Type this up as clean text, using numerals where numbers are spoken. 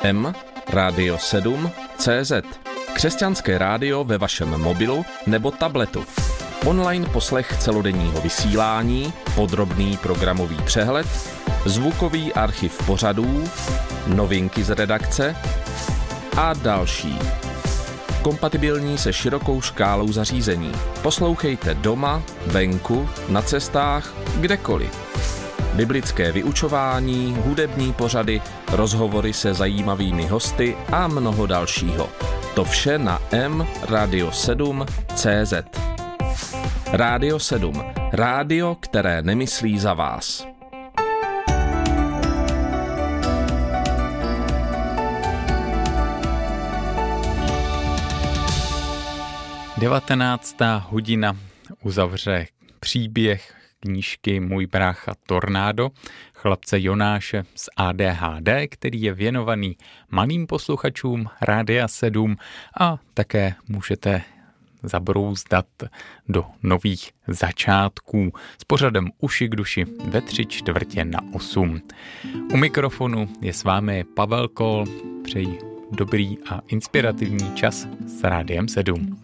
Radio 7 CZ. Křesťanské rádio ve vašem mobilu nebo tabletu. Online poslech celodenního vysílání, podrobný programový přehled, zvukový archiv pořadů, novinky z redakce a další. Kompatibilní se širokou škálou zařízení. Poslouchejte doma, venku, na cestách, kdekoliv. Biblické vyučování, hudební pořady, rozhovory se zajímavými hosty a mnoho dalšího. To vše na Radio 7 CZ. Radio 7. Rádio, které nemyslí za vás. Devatenáctá hodina uzavře příběh knížky Můj brácha Tornádo, chlapce Jonáše z ADHD, který je věnovaný malým posluchačům Rádia 7 a také můžete zabrouzdat do nových začátků s pořadem Uši k duši ve 7:45. U mikrofonu je s vámi Pavel Kol, přeji dobrý a inspirativní čas s Rádiem 7.